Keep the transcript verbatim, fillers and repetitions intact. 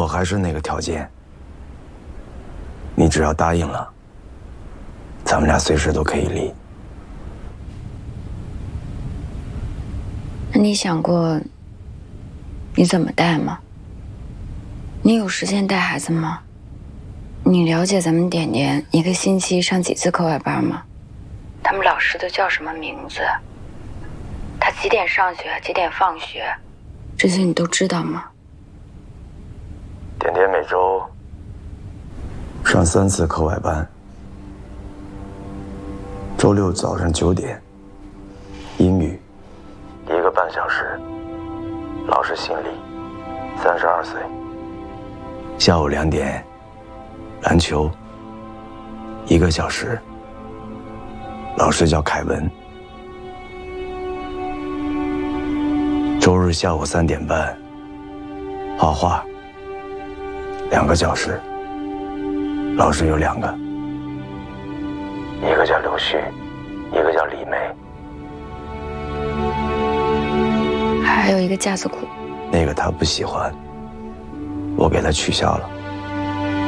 我还是那个条件，你只要答应了，咱们俩随时都可以离。 那你想过你怎么带吗？你有时间带孩子吗？你了解咱们点点一个星期上几次课外班吗？他们老师都叫什么名字？他几点上学，几点放学？这些你都知道吗？ 点点每周上三次课外班，周六早上九点，英语一个半小时，老师姓李，三十二岁。下午两点，篮球一个小时，老师叫凯文。周日下午三点半，画画两个小时，老师有两个，一个叫刘旭，一个叫李梅， 还有一个架子鼓， 那个他不喜欢，我给他取消了。